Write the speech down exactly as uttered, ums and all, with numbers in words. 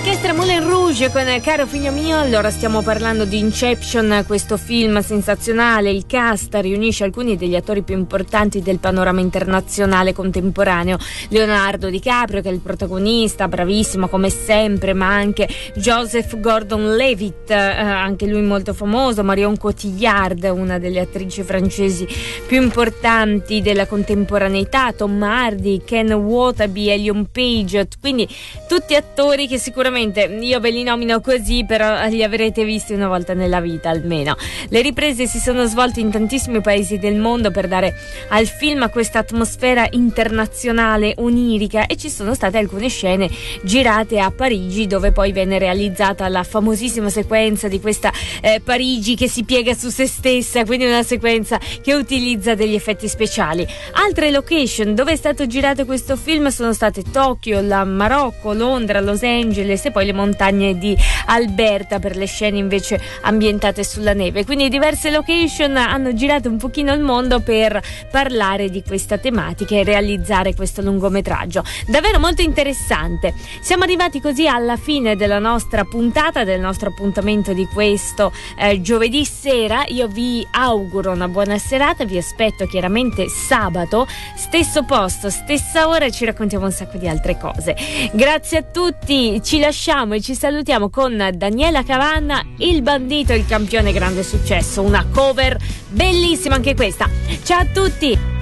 L'orchestra Moulin Rouge con Caro figlio mio. Allora, stiamo parlando di Inception, questo film sensazionale. Il cast riunisce alcuni degli attori più importanti del panorama internazionale contemporaneo. Leonardo DiCaprio, che è il protagonista, bravissimo come sempre, ma anche Joseph Gordon-Levitt, eh, anche lui molto famoso, Marion Cotillard, una delle attrici francesi più importanti della contemporaneità, Tom Hardy, Ken Wotherby, Ellen Page, quindi tutti attori che sicuramente, io ve li nomino così, però li avrete visti una volta nella vita almeno. Le riprese si sono svolte in tantissimi paesi del mondo per dare al film questa atmosfera internazionale onirica, e ci sono state alcune scene girate a Parigi, dove poi venne realizzata la famosissima sequenza di questa eh, Parigi che si piega su se stessa, quindi una sequenza che utilizza degli effetti speciali. Altre location dove è stato girato questo film sono state Tokyo, la Marocco, Londra, Los Angeles e poi le montagne di Alberta per le scene invece ambientate sulla neve. Quindi diverse location hanno girato un pochino il mondo per parlare di questa tematica e realizzare questo lungometraggio davvero molto interessante. Siamo arrivati così alla fine della nostra puntata, del nostro appuntamento di questo eh, giovedì sera. Io vi auguro una buona serata, vi aspetto chiaramente sabato, stesso posto, stessa ora, e ci raccontiamo un sacco di altre cose. Grazie a tutti, ci lasciamo e ci salutiamo con Daniela Cavanna, Il bandito, il campione, grande successo, una cover bellissima anche questa. Ciao a tutti!